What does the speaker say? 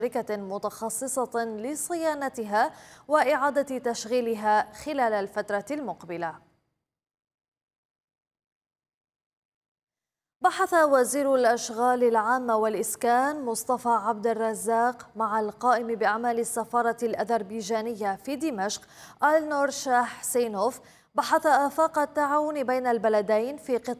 شركة متخصصة لصيانتها وإعادة تشغيلها خلال الفترة المقبلة. بحث وزير الأشغال العامة والإسكان مصطفى عبد الرزاق مع القائم بأعمال السفارة الأذربيجانية في دمشق آلنور شاه حسينوف بحث آفاق التعاون بين البلدين في قطاع